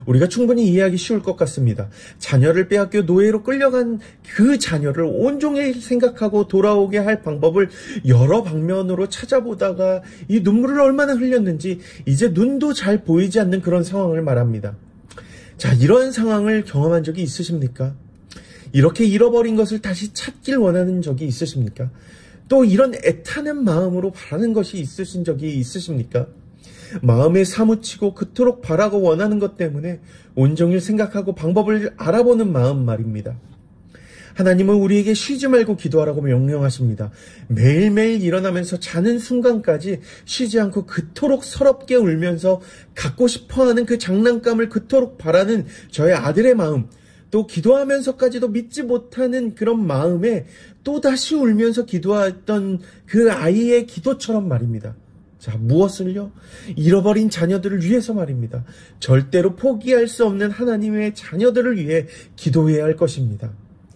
우리가 충분히 이해하기 쉬울 것 같습니다. 자녀를 빼앗겨 노예로 끌려간 그 자녀를 온종일 생각하고 돌아오게 할 방법을 여러 방면으로 찾아보다가 이 눈물을 얼마나 흘렸는지 이제 눈도 잘 보이지 않는 그런 상황을 말합니다. 자, 이런 상황을 경험한 적이 있으십니까? 이렇게 잃어버린 것을 다시 찾길 원하는 적이 있으십니까? 또 이런 애타는 마음으로 바라는 것이 있으신 적이 있으십니까? 마음에 사무치고 그토록 바라고 원하는 것 때문에 온종일 생각하고 방법을 알아보는 마음 말입니다. 하나님은 우리에게 쉬지 말고 기도하라고 명령하십니다. 매일매일 일어나면서 자는 순간까지 쉬지 않고 그토록 서럽게 울면서 갖고 싶어하는 그 장난감을 그토록 바라는 저의 아들의 마음, 또 기도하면서까지도 믿지 못하는 그런 마음에 또다시 울면서 기도했던 그 아이의 기도처럼 말입니다. 자, 무엇을요? 잃어버린 자녀들을 위해서 말입니다. 절대로 포기할 수 없는 하나님의 자녀들을 위해 기도해야 할 것입니다.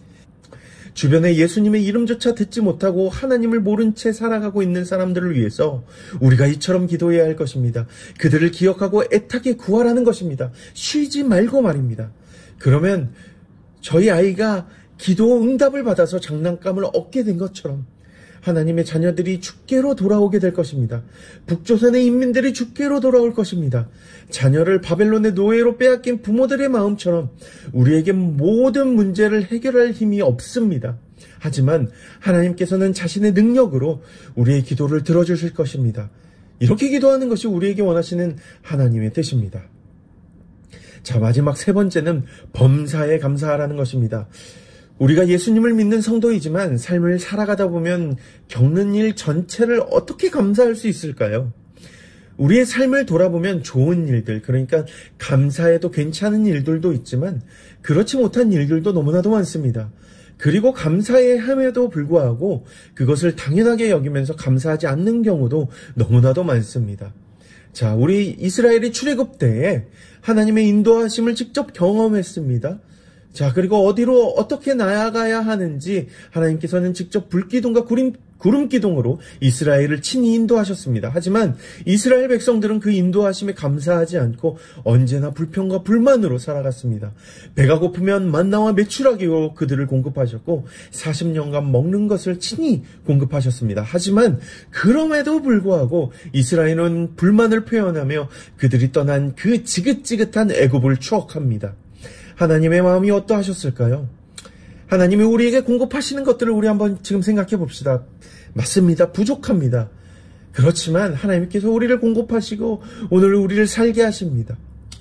주변에 예수님의 이름조차 듣지 못하고 하나님을 모른 채 살아가고 있는 사람들을 위해서 우리가 이처럼 기도해야 할 것입니다. 그들을 기억하고 애타게 구하라는 것입니다. 쉬지 말고 말입니다. 그러면 저희 아이가 기도 응답을 받아서 장난감을 얻게 된 것처럼 하나님의 자녀들이 주께로 돌아오게 될 것입니다. 북조선의 인민들이 주께로 돌아올 것입니다. 자녀를 바벨론의 노예로 빼앗긴 부모들의 마음처럼 우리에게 모든 문제를 해결할 힘이 없습니다. 하지만 하나님께서는 자신의 능력으로 우리의 기도를 들어주실 것입니다. 이렇게 기도하는 것이 우리에게 원하시는 하나님의 뜻입니다. 자, 마지막 세 번째는 범사에 감사하라는 것입니다. 우리가 예수님을 믿는 성도이지만 삶을 살아가다 보면 겪는 일 전체를 어떻게 감사할 수 있을까요? 우리의 삶을 돌아보면 좋은 일들, 그러니까 감사해도 괜찮은 일들도 있지만 그렇지 못한 일들도 너무나도 많습니다. 그리고 감사해 함에도 불구하고 그것을 당연하게 여기면서 감사하지 않는 경우도 너무나도 많습니다. 자, 우리 이스라엘이 출애굽 때에 하나님의 인도하심을 직접 경험했습니다. 자, 그리고 어디로 어떻게 나아가야 하는지 하나님께서는 직접 불기둥과 구름기둥으로 이스라엘을 친히 인도하셨습니다. 하지만 이스라엘 백성들은 그 인도하심에 감사하지 않고 언제나 불평과 불만으로 살아갔습니다. 배가 고프면 만나와 메추라기로 그들을 공급하셨고 40년간 먹는 것을 친히 공급하셨습니다. 하지만 그럼에도 불구하고 이스라엘은 불만을 표현하며 그들이 떠난 그 지긋지긋한 애굽을 추억합니다. 하나님의 마음이 어떠하셨을까요? 하나님이 우리에게 공급하시는 것들을 우리 한번 지금 생각해 봅시다. 맞습니다. 부족합니다. 그렇지만 하나님께서 우리를 공급하시고 오늘 우리를 살게 하십니다.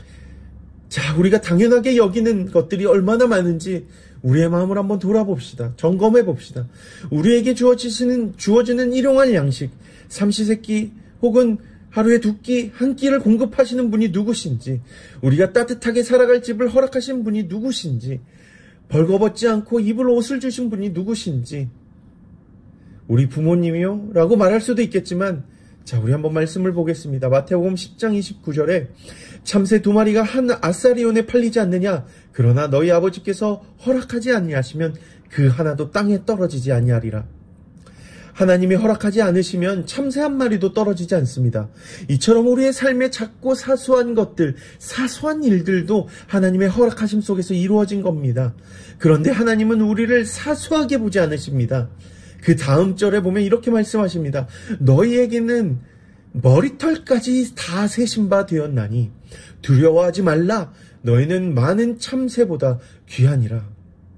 자, 우리가 당연하게 여기는 것들이 얼마나 많은지 우리의 마음을 한번 돌아봅시다. 점검해 봅시다. 우리에게 주어지는 일용할 양식, 삼시세끼 혹은 하루에 2끼, 1끼를 공급하시는 분이 누구신지, 우리가 따뜻하게 살아갈 집을 허락하신 분이 누구신지, 벌거벗지 않고 입을 옷을 주신 분이 누구신지, 우리 부모님이요? 라고 말할 수도 있겠지만, 자, 우리 한번 말씀을 보겠습니다. 마태복음 10장 29절에 참새 2마리가 한 아사리온에 팔리지 않느냐? 그러나 너희 아버지께서 허락하지 아니하시면 그 하나도 땅에 떨어지지 아니하리라. 하나님이 허락하지 않으시면 참새 한 마리도 떨어지지 않습니다. 이처럼 우리의 삶의 작고 사소한 것들, 사소한 일들도 하나님의 허락하심 속에서 이루어진 겁니다. 그런데 하나님은 우리를 사소하게 보지 않으십니다. 그 다음 절에 보면 이렇게 말씀하십니다. 너희에게는 머리털까지 다 세신 바 되었나니 두려워하지 말라. 너희는 많은 참새보다 귀하니라.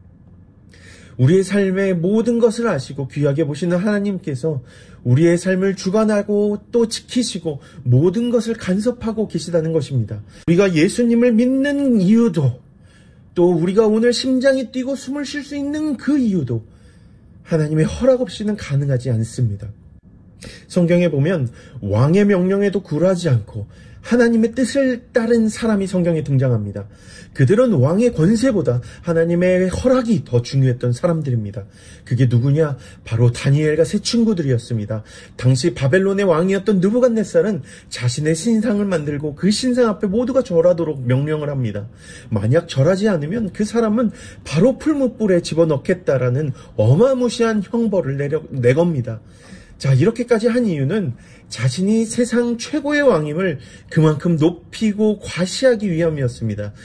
우리의 삶의 모든 것을 아시고 귀하게 보시는 하나님께서 우리의 삶을 주관하고 또 지키시고 모든 것을 간섭하고 계시다는 것입니다. 우리가 예수님을 믿는 이유도, 또 우리가 오늘 심장이 뛰고 숨을 쉴 수 있는 그 이유도 하나님의 허락 없이는 가능하지 않습니다. 성경에 보면 왕의 명령에도 굴하지 않고 하나님의 뜻을 따른 사람이 성경에 등장합니다. 그들은 왕의 권세보다 하나님의 허락이 더 중요했던 사람들입니다. 그게 누구냐? 바로 다니엘과 세 친구들이었습니다. 당시 바벨론의 왕이었던 느부갓네살은 자신의 신상을 만들고 그 신상 앞에 모두가 절하도록 명령을 합니다. 만약 절하지 않으면 그 사람은 바로 풀무불에 집어넣겠다라는 어마무시한 형벌을 내겁니다. 자, 이렇게까지 한 이유는 자신이 세상 최고의 왕임을 그만큼 높이고 과시하기 위함이었습니다.